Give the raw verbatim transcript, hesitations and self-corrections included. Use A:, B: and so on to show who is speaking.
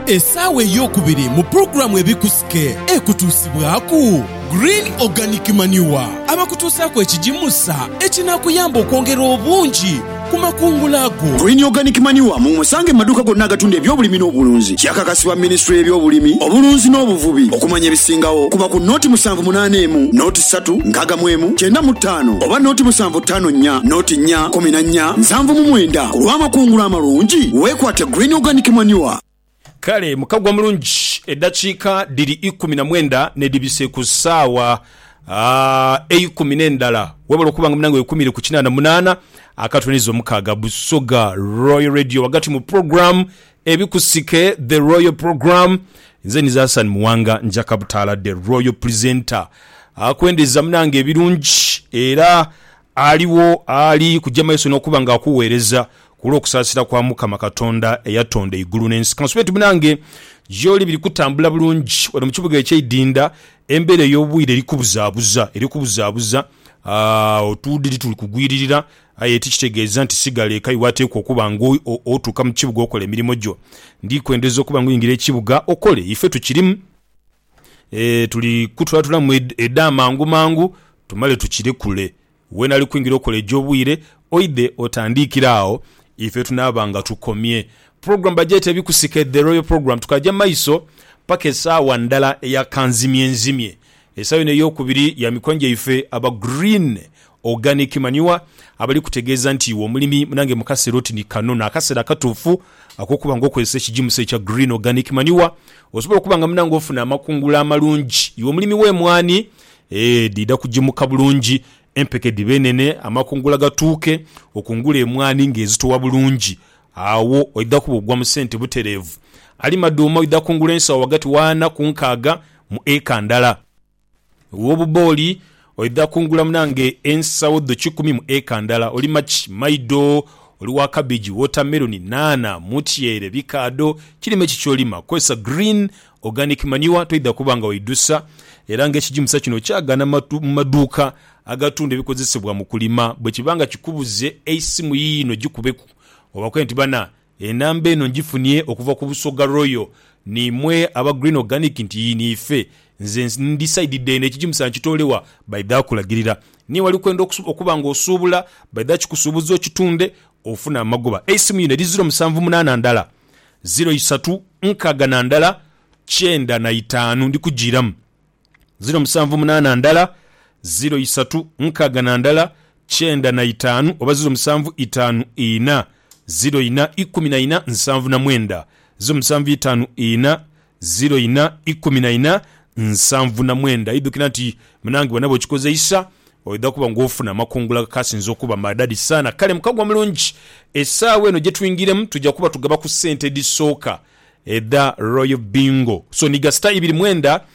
A: Esawe ey'okubiri mu programu ebikusike ekutuusibwaku Green Organic Manure abakutuusaako ekijimusa ekinakuyamba okwongera obungi ku makungula ago.
B: Green Organic Manure mu musange maduka gonna agatunda ebyobulimi n'obulunzi. Kyakakasibwa Ministry y'ebyobulimi, obulunzi n'obuvubi okumanya ebisingawo kuba ku noti musanvu munaana emu, noti ssatu nkaaga mu emu, kyenda mu ttaano oba noti musanvu ttaano nnya, noti nnya, kumi na nnya, nsanvu mu mwenda. Ku lw'amakungula amalungi weekwate Green Organic Manure.
C: Kale mukagwa mulungi eddakiika diri ikumi na mwenda ne dibise ku ssaawa uh, eikumi n'endala wabula okubanga munange ekumire ku kinaana munaana akatonizo mukaaga Busoga Royal Radio wagati mu program ebikusike the Royal Program. Nze niza Hassan Muwanga njaka butala the Royal Presenter akwendeza munange ebirungi era aliwo ali kujja maiso n'okubanga akuweereza kulo kusasira kwa Mukama Katonda eyatonda igulu n'ensi. Kansobetu munange joli biri kutambula bulungi wali mu kibuga eky'Idinda embere y'obwire eri kubuzaabuza eri kubuzaabuza ah otudiri tuli kugwiririra ayeti kitegeeza nti sigale kai wateeko okuba ngo otuka mu kibuga okola emirimu gyo ndi kwendeza okuba ngo ingire ekibuga okole ife tukirimu e tuli kutwatula mu eda mangu mangu tumale tukire kule wena ali kuingira okola ejobwire oide otandikirao ife tunabanga tukomye program budget ebikusike the Royal Program tukajja maiso pake sawa ndala ya kanzimye nzimye esayo ne yokubiri ya mikonje ife aba Green Organic Manure abali kutegeeza nti wo mulimi munange mukaseroti ni kanona akasera katufu akokuba ngo kwese kijimuse cha Green Organic Manure osobola kubanga munange ofuna amakungula amalungi yo mulimi we mwani eh dida kujimuka bulungi empeke dibenene amakungula gatuuke okungula emwani ngezitowa bulungi awo oida kubugwa mu sente buterevu ali maduma oida kungula ensa wagati wana kunkaaga mu eka ndala wobuboli oida kungula munange ensa woddo kikumi mu eka ndala oli machi maido oli wa cabbage watermelon nana mutiere bikado kirime kikyolima kwesa Green Organic Manure toida kubanga oidusa era ng'ekijimusa kino kyagana maduka agatunda ebikozesebwa mu kulima bwe kibanga kikubuze esimu yino gikubeku obakwenti bana enamba eno ngifunye okuva ku Busoga Royal nimwe aba Green Organic nti yini ife nze ndisaidide ne kijimusa nkitolewa baida kulagirira ni wali kwenda okubanga osubula baida kikusubuzo kitunde ofuna amagoba esimu yino zero musanvu munaana ndala zero three nkaaga na ndala kyenda na itaano ndikujiramu zero musanvu munaana ndala zero three nkaaga na ndala kyenda na itaano oba zero musanvu itaano ina zero ina ikumi na ina nsanvu na mwenda zero musanvu itaano ina zero ina ikumi na ina nsanvu na mwenda idukina nti munange wanabo kikoze isa oida kuba ngofuna makungula kasinzo okuba madadi sana kale mukagwa mulungi esaawe eno gye tuyingiremu tujja kuba tugaba ku sente disooka eda Royal Bingo so niga star ibiri mwenda